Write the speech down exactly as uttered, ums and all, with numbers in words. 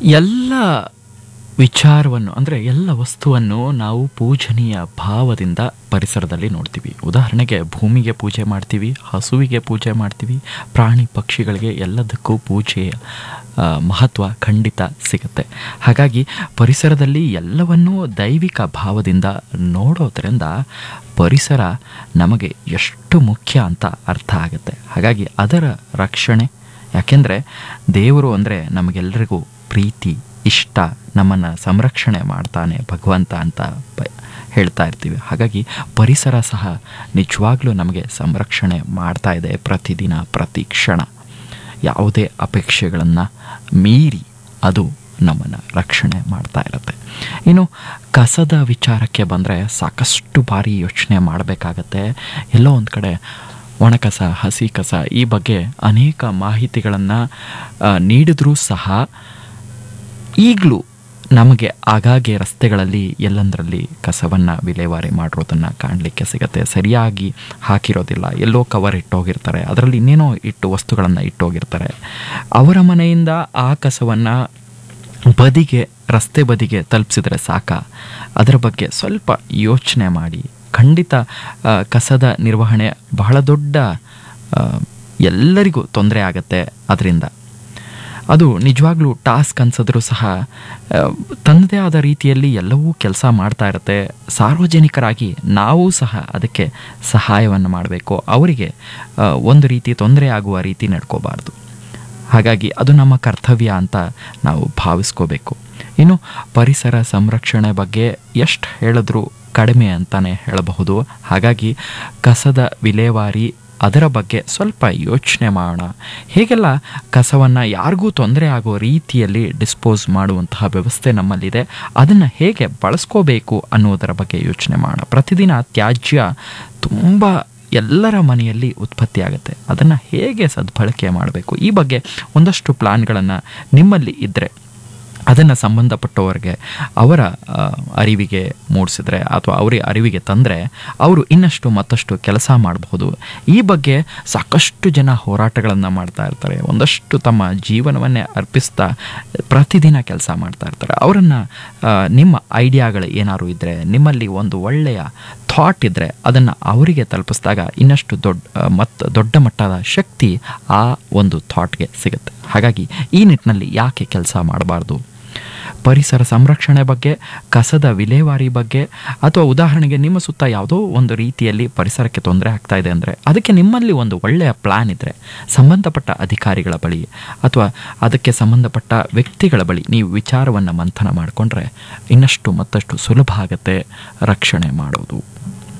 ಎಲ್ಲ ವಿಚಾರವನ್ನು ಅಂದರೆ ಎಲ್ಲ ವಸ್ತುವನ್ನು ನಾವು ಪೂಜನೀಯ ಭಾವದಿಂದ ಪರಿಸರದಲ್ಲಿ ನೋಡ್ತೀವಿ. ಉದಾಹರಣೆಗೆ ಭೂಮಿಗೆ ಪೂಜೆ ಮಾಡ್ತೀವಿ, ಹಸುವಿಗೆ ಪೂಜೆ ಮಾಡ್ತೀವಿ, ಪ್ರಾಣಿ ಪಕ್ಷಿಗಳಿಗೆ ಎಲ್ಲದಕ್ಕೂ ಪೂಜೆಯ ಮಹತ್ವ ಖಂಡಿತ ಸಿಗುತ್ತೆ. ಹಾಗಾಗಿ ಪರಿಸರದಲ್ಲಿ ಎಲ್ಲವನ್ನೂ ದೈವಿಕ ಭಾವದಿಂದ ನೋಡೋದ್ರಿಂದ ಪರಿಸರ ನಮಗೆ ಎಷ್ಟು ಮುಖ್ಯ ಅಂತ ಅರ್ಥ ಆಗುತ್ತೆ. ಹಾಗಾಗಿ ಅದರ ರಕ್ಷಣೆ, ಯಾಕೆಂದರೆ ದೇವರು ಅಂದರೆ ನಮಗೆಲ್ಲರಿಗೂ ಪ್ರೀತಿ, ಇಷ್ಟ, ನಮ್ಮನ್ನು ಸಂರಕ್ಷಣೆ ಮಾಡ್ತಾನೆ ಭಗವಂತ ಅಂತ ಪ ಹೇಳ್ತಾ ಇರ್ತೀವಿ. ಹಾಗಾಗಿ ಪರಿಸರ ಸಹ ನಿಜವಾಗ್ಲೂ ನಮಗೆ ಸಂರಕ್ಷಣೆ ಮಾಡ್ತಾ ಇದೆ ಪ್ರತಿದಿನ ಪ್ರತಿ ಕ್ಷಣ. ಯಾವುದೇ ಅಪೇಕ್ಷೆಗಳನ್ನು ಮೀರಿ ಅದು ನಮ್ಮನ್ನು ರಕ್ಷಣೆ ಮಾಡ್ತಾ ಇರುತ್ತೆ. ಇನ್ನು ಕಸದ ವಿಚಾರಕ್ಕೆ ಬಂದರೆ ಸಾಕಷ್ಟು ಬಾರಿ ಯೋಚನೆ ಮಾಡಬೇಕಾಗತ್ತೆ. ಎಲ್ಲೋ ಒಂದು ಕಡೆ ಒಣಕಸ, ಹಸಿ ಕಸ ಈ ಬಗ್ಗೆ ಅನೇಕ ಮಾಹಿತಿಗಳನ್ನು ನೀಡಿದ್ರೂ ಸಹ ಈಗಲೂ ನಮಗೆ ಆಗಾಗ್ಗೆ ರಸ್ತೆಗಳಲ್ಲಿ ಎಲ್ಲಂದರಲ್ಲಿ ಕಸವನ್ನು ವಿಲೇವಾರಿ ಮಾಡಿರೋದನ್ನು ಕಾಣಲಿಕ್ಕೆ ಸಿಗುತ್ತೆ. ಸರಿಯಾಗಿ ಹಾಕಿರೋದಿಲ್ಲ, ಎಲ್ಲೋ ಕವರ್ ಇಟ್ಟೋಗಿರ್ತಾರೆ, ಅದರಲ್ಲಿ ಇನ್ನೇನೋ ಇಟ್ಟು ವಸ್ತುಗಳನ್ನು ಇಟ್ಟೋಗಿರ್ತಾರೆ. ಅವರ ಮನೆಯಿಂದ ಆ ಕಸವನ್ನು ಬದಿಗೆ, ರಸ್ತೆ ಬದಿಗೆ ತಲುಪಿಸಿದ್ರೆ ಸಾಕ. ಅದರ ಬಗ್ಗೆ ಸ್ವಲ್ಪ ಯೋಚನೆ ಮಾಡಿ. ಖಂಡಿತ ಕಸದ ನಿರ್ವಹಣೆ ಬಹಳ ದೊಡ್ಡ, ಎಲ್ಲರಿಗೂ ತೊಂದರೆ ಆಗುತ್ತೆ ಅದರಿಂದ. ಅದು ನಿಜವಾಗ್ಲೂ ಟಾಸ್ಕ್ ಅನ್ಸಿದ್ರೂ ಸಹ ತನ್ನದೇ ಆದ ರೀತಿಯಲ್ಲಿ ಎಲ್ಲವೂ ಕೆಲಸ ಮಾಡ್ತಾ ಇರುತ್ತೆ. ಸಾರ್ವಜನಿಕರಾಗಿ ನಾವು ಸಹ ಅದಕ್ಕೆ ಸಹಾಯವನ್ನು ಮಾಡಬೇಕು. ಅವರಿಗೆ ಒಂದು ರೀತಿ ತೊಂದರೆ ಆಗುವ ರೀತಿ ನಡ್ಕೋಬಾರ್ದು. ಹಾಗಾಗಿ ಅದು ನಮ್ಮ ಕರ್ತವ್ಯ ಅಂತ ನಾವು ಭಾವಿಸ್ಕೋಬೇಕು. ಇನ್ನು ಪರಿಸರ ಸಂರಕ್ಷಣೆ ಬಗ್ಗೆ ಎಷ್ಟು ಹೇಳಿದ್ರೂ ಕಡಿಮೆ ಅಂತಲೇ ಹೇಳಬಹುದು. ಹಾಗಾಗಿ ಕಸದ ವಿಲೇವಾರಿ, ಅದರ ಬಗ್ಗೆ ಸ್ವಲ್ಪ ಯೋಚನೆ ಮಾಡೋಣ. ಹೇಗೆಲ್ಲ ಕಸವನ್ನು ಯಾರಿಗೂ ತೊಂದರೆ ಆಗೋ ರೀತಿಯಲ್ಲಿ ಡಿಸ್ಪೋಸ್ ಮಾಡುವಂತಹ ವ್ಯವಸ್ಥೆ ನಮ್ಮಲ್ಲಿದೆ, ಅದನ್ನು ಹೇಗೆ ಬಳಸ್ಕೋಬೇಕು ಅನ್ನೋದರ ಬಗ್ಗೆ ಯೋಚನೆ ಮಾಡೋಣ. ಪ್ರತಿದಿನ ತ್ಯಾಜ್ಯ ತುಂಬ ಎಲ್ಲರ ಮನೆಯಲ್ಲಿ ಉತ್ಪತ್ತಿ ಆಗುತ್ತೆ. ಅದನ್ನು ಹೇಗೆ ಸದ್ಬಳಕೆ ಮಾಡಬೇಕು, ಈ ಬಗ್ಗೆ ಒಂದಷ್ಟು ಪ್ಲಾನ್ಗಳನ್ನು ನಿಮ್ಮಲ್ಲಿ ಇದ್ದರೆ ಅದನ್ನು ಸಂಬಂಧಪಟ್ಟವರಿಗೆ ಅವರ ಅರಿವಿಗೆ ಮೂಡಿಸಿದ್ರೆ ಅಥವಾ ಅವರ ಅರಿವಿಗೆ ತಂದರೆ ಅವರು ಇನ್ನಷ್ಟು ಮತ್ತಷ್ಟು ಕೆಲಸ ಮಾಡಬಹುದು. ಈ ಬಗ್ಗೆ ಸಾಕಷ್ಟು ಜನ ಹೋರಾಟಗಳನ್ನು ಮಾಡ್ತಾ ಇರ್ತಾರೆ. ಒಂದಷ್ಟು ತಮ್ಮ ಜೀವನವನ್ನೇ ಅರ್ಪಿಸ್ತಾ ಪ್ರತಿದಿನ ಕೆಲಸ ಮಾಡ್ತಾ ಇರ್ತಾರೆ. ಅವರನ್ನು ನಿಮ್ಮ ಐಡಿಯಾಗಳು ಏನಾದ್ರು ಇದ್ದರೆ, ನಿಮ್ಮಲ್ಲಿ ಒಂದು ಒಳ್ಳೆಯ ಥಾಟ್ ಇದ್ದರೆ ಅದನ್ನು ಅವರಿಗೆ ತಲುಪಿಸಿದಾಗ ಇನ್ನಷ್ಟು ದೊಡ್ಡ ಮತ್ತು ದೊಡ್ಡ ಮಟ್ಟದ ಶಕ್ತಿ ಆ ಒಂದು ಥಾಟ್ಗೆ ಸಿಗುತ್ತೆ. ಹಾಗಾಗಿ ಈ ನಿಟ್ಟಿನಲ್ಲಿ ಯಾಕೆ ಕೆಲಸ ಮಾಡಬಾರ್ದು? ಪರಿಸರ ಸಂರಕ್ಷಣೆ ಬಗ್ಗೆ, ಕಸದ ವಿಲೇವಾರಿ ಬಗ್ಗೆ, ಅಥವಾ ಉದಾಹರಣೆಗೆ ನಿಮ್ಮ ಸುತ್ತ ಯಾವುದೋ ಒಂದು ರೀತಿಯಲ್ಲಿ ಪರಿಸರಕ್ಕೆ ತೊಂದರೆ ಆಗ್ತಾ ಇದೆ ಅಂದರೆ ಅದಕ್ಕೆ ನಿಮ್ಮಲ್ಲಿ ಒಂದು ಒಳ್ಳೆಯ ಪ್ಲ್ಯಾನ್ ಇದ್ದರೆ ಸಂಬಂಧಪಟ್ಟ ಅಧಿಕಾರಿಗಳ ಬಳಿ ಅಥವಾ ಅದಕ್ಕೆ ಸಂಬಂಧಪಟ್ಟ ವ್ಯಕ್ತಿಗಳ ಬಳಿ ನೀವು ವಿಚಾರವನ್ನು ಮಂಥನ ಮಾಡಿಕೊಂಡ್ರೆ ಇನ್ನಷ್ಟು ಮತ್ತಷ್ಟು ಸುಲಭ ಆಗುತ್ತೆ ರಕ್ಷಣೆ ಮಾಡೋದು.